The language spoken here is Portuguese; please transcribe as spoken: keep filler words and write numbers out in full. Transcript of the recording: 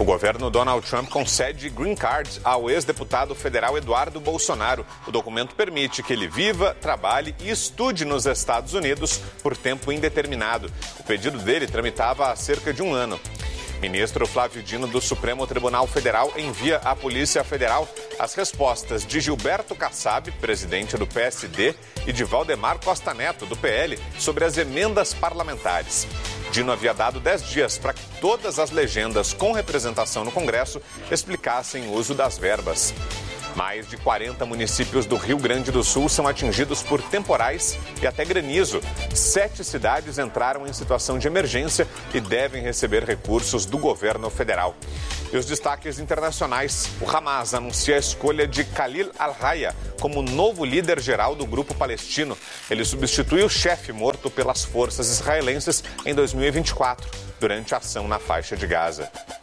O governo Donald Trump concede green card ao ex-deputado federal Eduardo Bolsonaro. O documento permite que ele viva, trabalhe e estude nos Estados Unidos por tempo indeterminado. O pedido dele tramitava há cerca de um ano. Ministro Flávio Dino do Supremo Tribunal Federal envia à Polícia Federal as respostas de Gilberto Kassab, presidente do P S D, e de Valdemar Costa Neto, do P L, sobre as emendas parlamentares. Dino havia dado dez dias para que todas as legendas com representação no Congresso explicassem o uso das verbas. Mais de quarenta municípios do Rio Grande do Sul são atingidos por temporais e até granizo. Sete cidades entraram em situação de emergência e devem receber recursos do governo federal. E os destaques internacionais. O Hamas anuncia a escolha de Khalil al-Hayya como novo líder geral do grupo palestino. Ele substitui o chefe morto pelas forças israelenses em dois mil e vinte e quatro, durante a ação na faixa de Gaza.